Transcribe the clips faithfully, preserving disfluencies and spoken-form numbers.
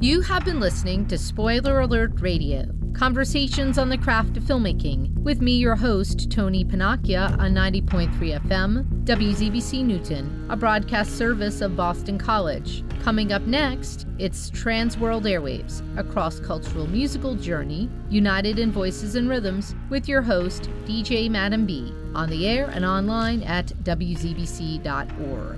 You have been listening to Spoiler Alert Radio, conversations on the craft of filmmaking, with me, your host, Tony Panacchia, on ninety point three F M, W Z B C Newton, a broadcast service of Boston College. Coming up next, it's Transworld Airwaves, a cross-cultural musical journey, united in voices and rhythms, with your host, D J Madam B, on the air and online at W Z B C dot org.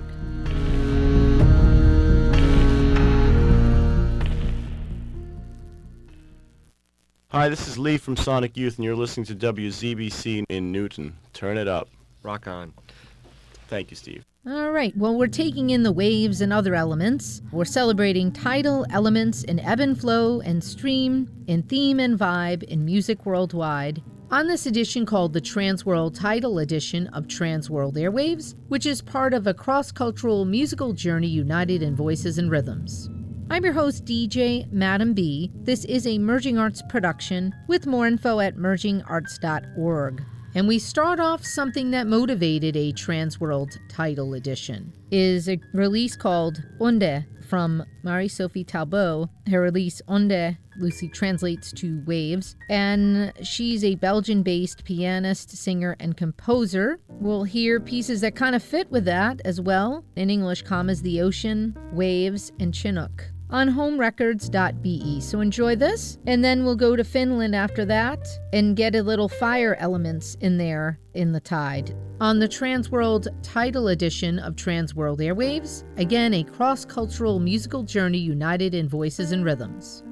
Hi, this is Lee from Sonic Youth, and you're listening to W Z B C in Newton. Turn it up. Rock on. Thank you, Steve. All right, well, we're taking in the waves and other elements. We're celebrating tidal elements in ebb and flow and stream, in theme and vibe in music worldwide, on this edition called the Transworld Tidal Edition of Transworld Airwaves, which is part of a cross-cultural musical journey united in voices and rhythms. I'm your host, D J Madam B. This is a Merging Arts production, with more info at merging arts dot org. And we start off something that motivated a Transworld Tidal Edition, is a release called Onde from Marie-Sophie Talbot. Her release Onde loosely translates to waves, and she's a Belgian-based pianist, singer, and composer. We'll hear pieces that kind of fit with that as well. In English, commas, the ocean, waves, and Chinook, on home records dot b e. So enjoy this, and then we'll go to Finland after that and get a little fire elements in there in the tide. On the Transworld Tidal Edition of Transworld Airwaves, again a cross-cultural musical journey united in voices and rhythms.